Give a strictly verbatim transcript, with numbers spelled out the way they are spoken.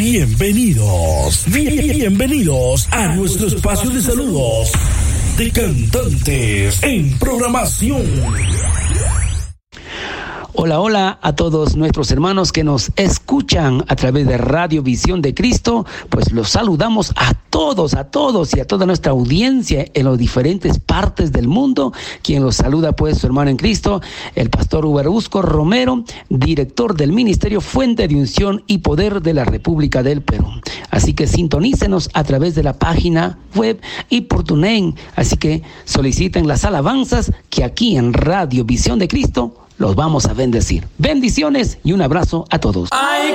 Bienvenidos, bienvenidos a nuestro espacio de saludos de cantantes en programación. Hola, hola a todos nuestros hermanos que nos escuchan a través de Radio Visión de Cristo. Pues los saludamos a todos, a todos y a toda nuestra audiencia en las diferentes partes del mundo. Quien los saluda pues su hermano en Cristo, el pastor Uberusco Romero, director del Ministerio Fuente de Unción y Poder de la República del Perú. Así que sintonícenos a través de la página web y por TuneIn. Así que soliciten las alabanzas que aquí en Radio Visión de Cristo los vamos a bendecir. Bendiciones y un abrazo a todos. Hay